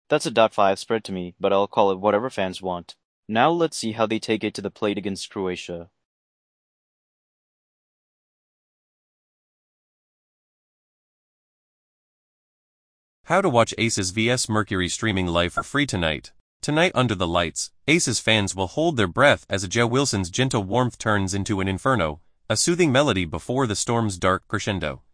That's a .5 spread to me, but I'll call it whatever fans want. Now let's see how they take it to the plate against Croatia. How to watch Aces vs Mercury streaming live for free tonight. Tonight under the lights, Aces fans will hold their breath as Joe Wilson's gentle warmth turns into an inferno, a soothing melody before the storm's dark crescendo.